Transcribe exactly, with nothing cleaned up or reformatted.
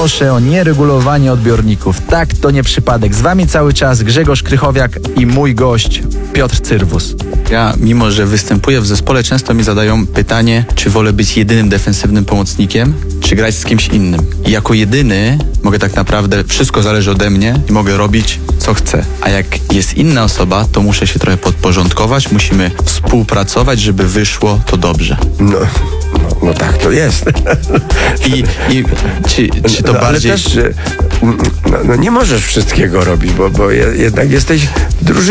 proszę o nieregulowanie odbiorników. Tak, to nie przypadek. Z wami cały czas Grzegorz Krychowiak i mój gość Piotr Cyrwus. Ja, mimo że występuję w zespole, często mi zadają pytanie, czy wolę być jedynym defensywnym pomocnikiem, czy grać z kimś innym. I jako jedyny mogę tak naprawdę, wszystko zależy ode mnie i mogę robić, co chcę. A jak jest inna osoba, to muszę się trochę podporządkować, musimy współpracować, żeby wyszło to dobrze. No, no, no tak to jest. I, i czy, czy to no, bardziej... Ale też, no, no nie możesz wszystkiego robić, bo, bo jednak jesteś drużyną.